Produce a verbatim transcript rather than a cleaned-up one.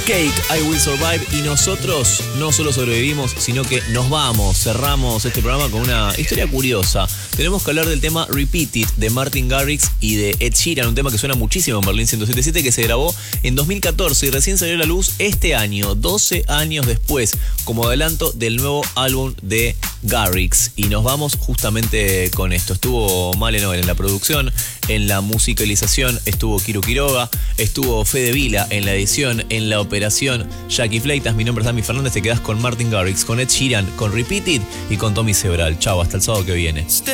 Cake, I Will Survive. Y nosotros no solo sobrevivimos, sino que nos vamos. Cerramos este programa con una historia curiosa. Tenemos que hablar del tema Repeat It de Martin Garrix y de Ed Sheeran, un tema que suena muchísimo en Berlín ciento setenta y siete, que se grabó en dos mil catorce y recién salió a la luz este año, doce años después, como adelanto del nuevo álbum de Garrix. Y nos vamos justamente con esto. Estuvo Male Noel en la producción, en la musicalización estuvo Kiru Quiroga, estuvo Fede Vila en la edición, en la operación Jackie Fleitas. Mi nombre es Dami Fernández. Te quedás con Martin Garrix, con Ed Sheeran, con Repeat It y con Tommy Sebral. Chau, hasta el sábado que viene.